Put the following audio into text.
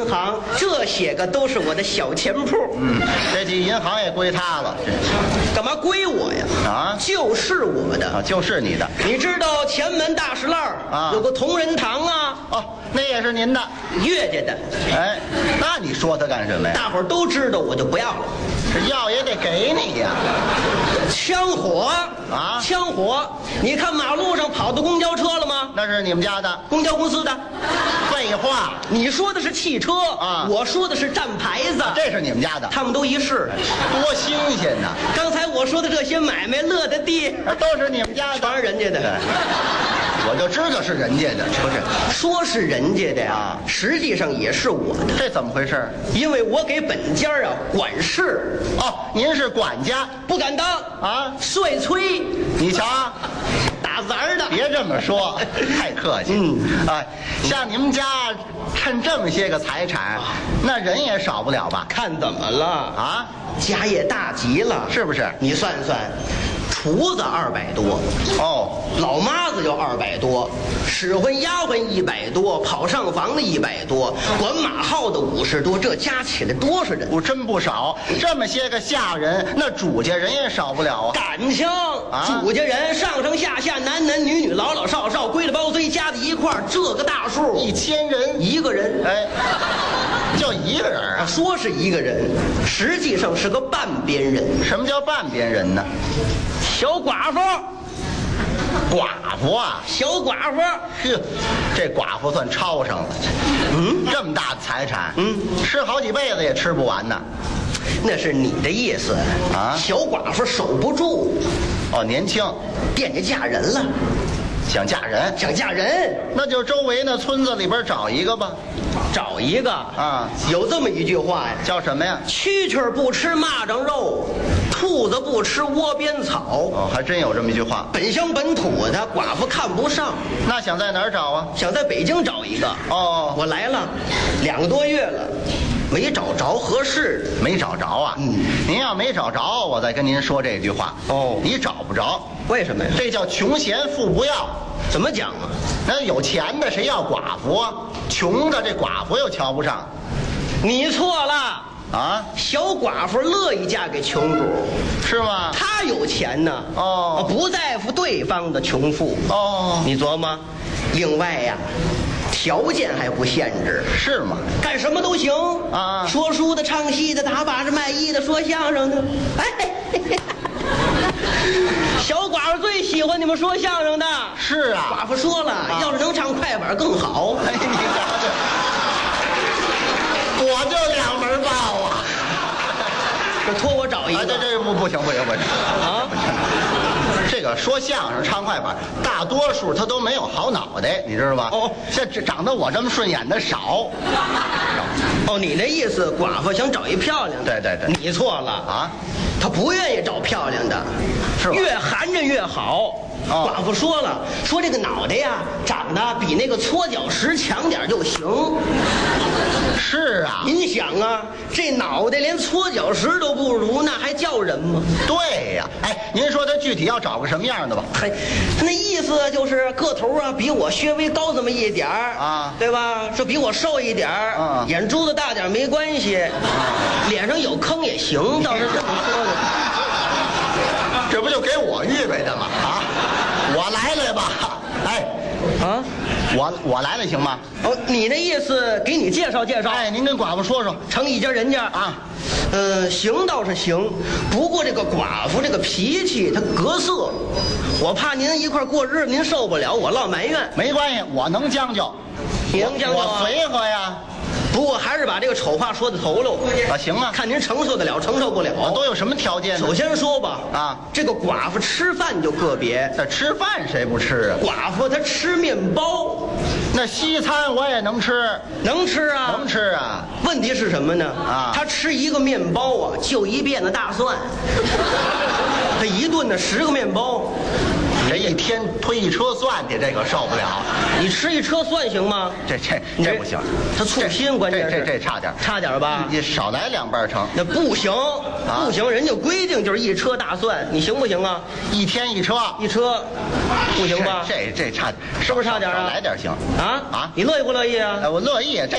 银行，这些个都是我的小钱铺。 这记银行也归他了， 干嘛归我呀？ 啊， 就是我的啊，就是你的。 你知道前门大石栏有个同仁堂啊？ 哦，那也是您的， 岳家的。 哎，那你说他干什么呀？ 大伙儿都知道，我就不要了。 这药也得给你呀。 枪火啊， 枪火！你看马路上跑的公交车了吗？ 那是你们家的， 公交公司的。 废话， 你说的是汽车啊， 我说的是站牌子。 这是你们家的， 他们都一式， 多新鲜呐！ 刚才我说的这些买卖乐的地， 都是你们家的， 全是人家的。 我就知道是人家的，不是说是人家的呀，实际上也是我的。 这怎么回事？ 因为我给本家啊管事。 哦，您是管家， 不敢当啊， 帅催。 你瞧， 打杂的， 别这么说，太客气。哎，像你们家趁这么些个财产，那人也少不了吧？ 看怎么了啊？ 家业大极了， 是不是？ 你算算，厨子200多， 哦， 老妈子就200多，使唤丫鬟100多，跑上房的100多，管马号的50多，这加起来多少人？ 我真不少。这么些个下人，那主家人也少不了啊。 感情主家人上上下下，男男女女，老老少少，归了包堆，加在一块儿，这个大数 1000人， 一个人， 哎，就一个人啊？ 说是一个人，实际上是个半边人。 什么叫半边人呢？ 小寡妇， 寡妇啊， 小寡妇， 呵，这寡妇算超上了。这么大的财产，吃好几辈子也吃不完呢。 那是你的意思啊？ 小寡妇守不住， 哦，年轻， 惦记嫁人了， 想嫁人， 想嫁人， 那就周围那村子里边找一个吧。 找一个啊， 有这么一句话呀， 叫什么呀？ 蛐蛐不吃蚂蚱肉，兔子不吃窝边草。 哦，还真有这么一句话。 本乡本土的寡妇看不上， 那想在哪儿找啊？ 想在北京找一个。 哦， 我来了2个多月了，没找着合适的。 没找着啊？您要没找着，我再跟您说这句话。 哦， 你找不着， 为什么呀？ 这叫穷嫌富不要。 怎么讲啊？ 那有钱的谁要寡妇啊？穷的这寡妇又瞧不上。 你错了啊！ 小寡妇乐意嫁给穷主， 是吗？ 她有钱呢。 哦， 不在乎对方的穷富。 哦， 你琢磨。另外呀，条件还不限制。 是吗？ 干什么都行啊！ 说书的、唱戏的、打把式卖艺的、说相声的。哎，小寡妇最喜欢你们说相声的。 是啊。 寡妇说了，要是能唱快板更好。 哎，你瞧瞧，我就2门报啊！ 这托我找一个。 这不行啊！这个说相声唱快板，大多数他都没有好脑袋，你知道吧？哦，像长得我这么顺眼的少。 哦，你那意思，寡妇想找一漂亮的？ 对。 你错了啊，她不愿意找漂亮的， 是吧？ 越含着越好。寡妇说了，说这个脑袋呀，长得比那个搓脚石强点就行。 是啊， 您想啊，这脑袋连搓脚石都不如，那还叫人吗？ 对呀，哎，您说他具体要找个什么样的吧？ 嘿，他那意思就是个头啊比我稍微高这么一点儿啊， 对吧？说比我瘦一点儿，眼珠子大点没关系，脸上有坑也行，倒是这么说的。 这不就给我预备的吗？啊，我来了吧？哎， 啊， 我来了行吗？ 哦，你那意思给你介绍介绍？ 哎，您跟寡妇说说， 成一家人家啊。 行倒是行，不过这个寡妇这个脾气她格色，我怕您一块过日子您受不了，我落埋怨。 没关系，我能将就， 你能将就啊？ 我随和呀。 不过还是把这个丑话说在头喽啊，行啊， 看您承受得了，承受不了。 都有什么条件呢？ 首先说吧， 啊， 这个寡妇吃饭就个别。 这吃饭谁不吃啊？ 寡妇她吃面包， 那西餐我也能吃， 能吃啊， 能吃啊。 问题是什么呢？ 啊， 她吃一个面包啊，就一辫子大蒜。她一顿呢10个面包。 这一天推一车蒜去，这个受不了。 你吃一车蒜行吗？ 这不行， 他粗心，关键是这差点， 差点吧？ 你少来2瓣成。 那不行，不行，人家规定就是一车大蒜，你行不行啊？ 一天一车， 不行吧？ 这差， 是不是差点啊？ 来点行啊！你乐意不乐意啊？ 我乐意。